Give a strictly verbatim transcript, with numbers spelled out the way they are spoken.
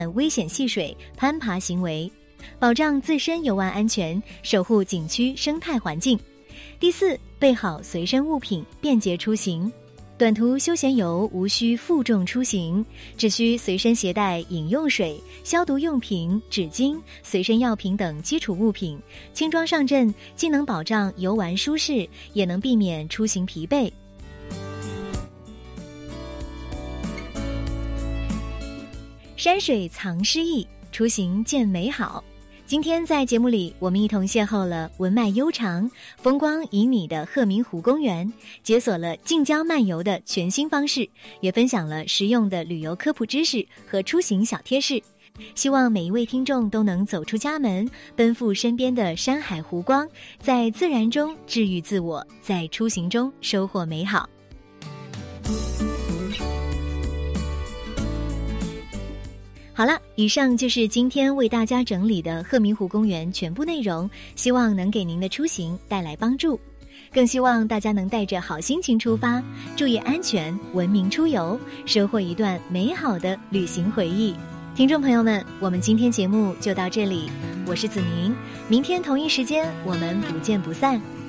危险戏水、攀爬行为，保障自身游玩安全，守护景区生态环境。第四，备好随身物品，便捷出行。短途休闲游无需负重出行，只需随身携带饮用水、消毒用品、纸巾、随身药品等基础物品，轻装上阵，既能保障游玩舒适，也能避免出行疲惫。山水藏诗意，出行见美好。今天在节目里，我们一同邂逅了文脉悠长、风光旖旎的鹤鸣湖公园，解锁了近郊漫游的全新方式，也分享了实用的旅游科普知识和出行小贴士。希望每一位听众都能走出家门，奔赴身边的山海湖光，在自然中治愈自我，在出行中收获美好。好了，以上就是今天为大家整理的鹤鸣湖公园全部内容，希望能给您的出行带来帮助。更希望大家能带着好心情出发，注意安全，文明出游，收获一段美好的旅行回忆。听众朋友们，我们今天节目就到这里，我是子宁，明天同一时间我们不见不散。